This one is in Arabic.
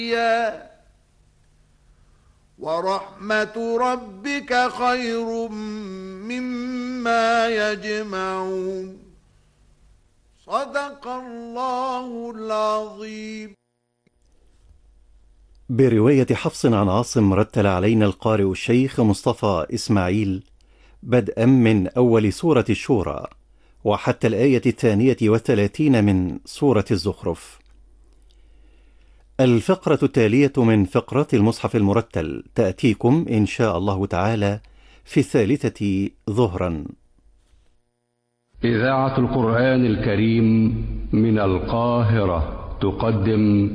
ورحمة ربك خير مما يجمعون. صدق الله العظيم. برواية حفص عن عاصم رتل علينا القارئ الشيخ مصطفى إسماعيل بدءا من أول سورة الشورى وحتى الآية 32 من سورة الزخرف. الفقرة التالية من فقرات المصحف المرتل تأتيكم إن شاء الله تعالى في 3 ظهرا. إذاعة القرآن الكريم من القاهرة تقدم